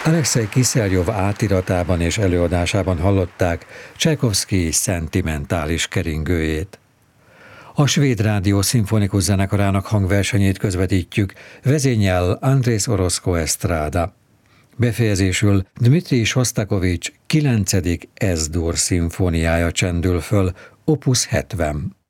Alexei Kiszeljov átiratában és előadásában hallották Csajkovszky szentimentális keringőjét. A Svéd Rádió Szimfonikus Zenekarának hangversenyét közvetítjük, vezényel Andrés Orozco Estrada. Befejezésül Dmitrij Sostakovics 9. Es-dur szimfóniája csendül föl, opus 70.